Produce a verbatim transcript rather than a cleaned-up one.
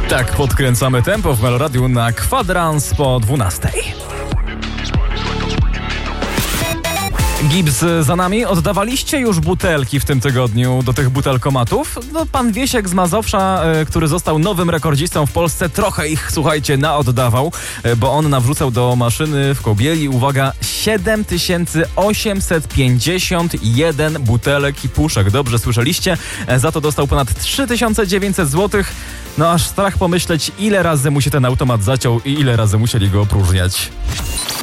Tak, podkręcamy tempo w Meloradiu na kwadrans po dwunastej. Gibbs za nami. Oddawaliście już butelki w tym tygodniu do tych butelkomatów? No, pan Wiesiek z Mazowsza, e, który został nowym rekordzistą w Polsce, trochę ich, słuchajcie, naoddawał, e, bo on nawrzucał do maszyny w Kobieli, uwaga, siedem tysięcy osiemset pięćdziesiąt jeden butelek i puszek. Dobrze słyszeliście? E, za to dostał ponad trzy tysiące dziewięćset złotych. No aż strach pomyśleć, ile razy mu się ten automat zaciął i ile razy musieli go opróżniać.